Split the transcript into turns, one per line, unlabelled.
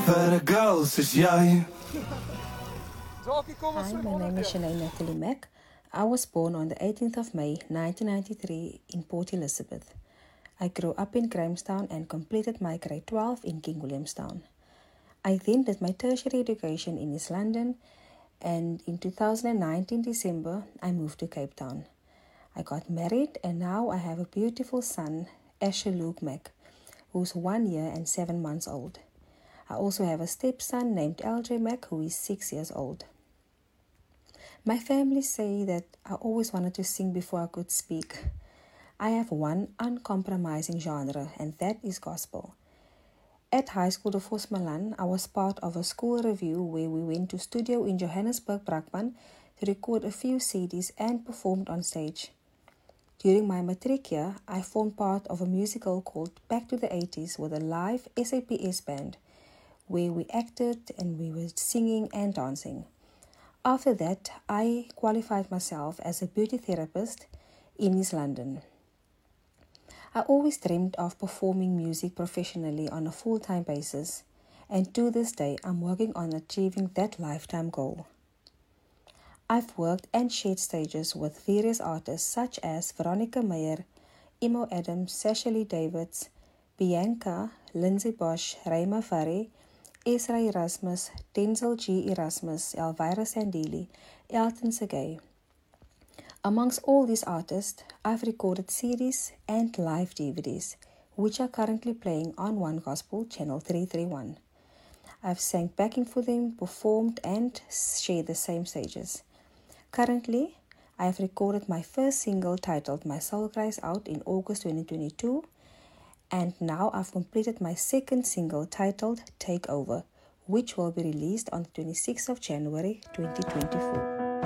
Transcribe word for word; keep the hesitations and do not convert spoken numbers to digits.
Vir 'n girl soos jy.
Hi, my name is Shanae Natalie Mack. I was born on the eighteenth of May, nineteen ninety-three in Port Elizabeth. I grew up in Grahamstown and completed my grade twelve in King Williamstown. I then did my tertiary education in East London, and in two thousand nineteen December, I moved to Cape Town. I got married, and now I have a beautiful son, Asher Luke Mack, who's one year and seven months old. I also have a stepson named L J Mack, who is six years old. My family say that I always wanted to sing before I could speak. I have one uncompromising genre, and that is gospel. At High School de Vos Malan, I was part of a school review where we went to studio in Johannesburg, Brakpan, to record a few C Ds and performed on stage. During my matric year, I formed part of a musical called Back to the eighties with a live S A P S band, where we acted and we were singing and dancing. After that, I qualified myself as a beauty therapist in East London. I always dreamed of performing music professionally on a full-time basis, and to this day, I'm working on achieving that lifetime goal. I've worked and shared stages with various artists such as Veronica Meyer, Imo Adams, Sasha Lee Davids, Bianca, Lindsay Bosch, Raima Fari, Ezra Erasmus, Denzel G. Erasmus, Elvira Sandili, Elton Segay. Amongst all these artists, I've recorded C Ds and live D V Ds, which are currently playing on One Gospel, Channel three thirty-one. I've sang backing for them, performed, and shared the same stages. Currently, I have recorded my first single titled My Soul Cries Out in August twenty twenty-two, and now I've completed my second single titled Take Over, which will be released on the twenty-sixth of January twenty twenty-four.